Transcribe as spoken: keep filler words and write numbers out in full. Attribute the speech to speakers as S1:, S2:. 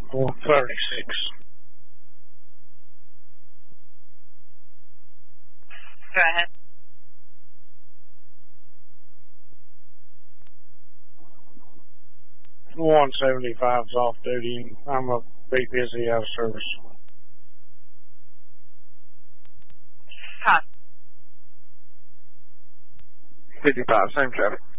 S1: four thirty-six.
S2: Go ahead.
S1: one seventy-five is off duty. I'm a bit busy out of service.
S2: Huh.
S3: fifty-five, same traffic.